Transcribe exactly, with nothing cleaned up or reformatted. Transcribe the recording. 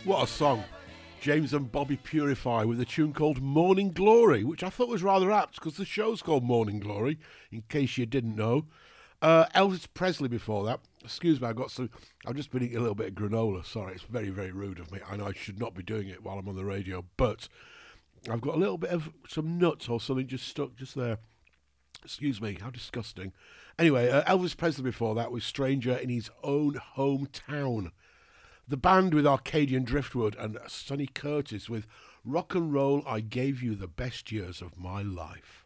What a song. James and Bobby Purify with a tune called Morning Glory, which I thought was rather apt because the show's called Morning Glory, in case you didn't know. Uh, Elvis Presley before that. Excuse me, I've got some. I've just been eating a little bit of granola. Sorry, it's very, very rude of me. I know I should not be doing it while I'm on the radio, but I've got a little bit of some nuts or something just stuck just there. Excuse me, how disgusting. Anyway, uh, Elvis Presley before that was Stranger in His Own Hometown. The band with Arcadian Driftwood and Sonny Curtis with Rock and Roll, I Gave You the Best Years of My Life.